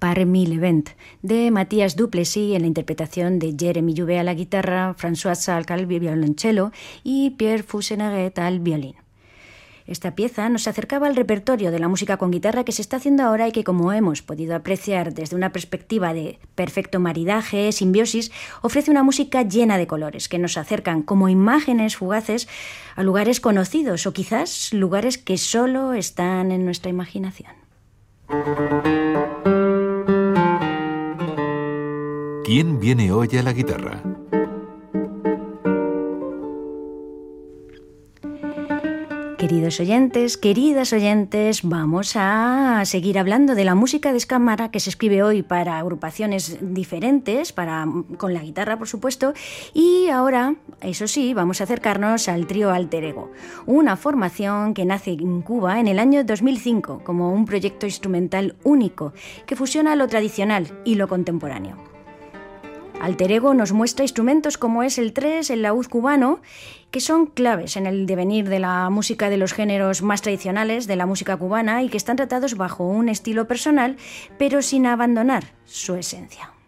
Parmi l'Event, de Matías Duplessis en la interpretación de Jeremy Jouvet a la guitarra, François Salk al violonchelo y Pierre Fousenaget al violín. Esta pieza nos acercaba al repertorio de la música con guitarra que se está haciendo ahora y que, como hemos podido apreciar desde una perspectiva de perfecto maridaje, simbiosis, ofrece una música llena de colores que nos acercan como imágenes fugaces a lugares conocidos o quizás lugares que solo están en nuestra imaginación. ¿Quién viene hoy a la guitarra? Queridos oyentes, queridas oyentes, vamos a seguir hablando de la música de cámara que se escribe hoy para agrupaciones diferentes, con la guitarra, por supuesto, y ahora, eso sí, vamos a acercarnos al trío Alter Ego, una formación que nace en Cuba en el año 2005 como un proyecto instrumental único que fusiona lo tradicional y lo contemporáneo. Alter Ego nos muestra instrumentos como es el tres, el laúd cubano, que son claves en el devenir de la música de los géneros más tradicionales de la música cubana y que están tratados bajo un estilo personal, pero sin abandonar su esencia.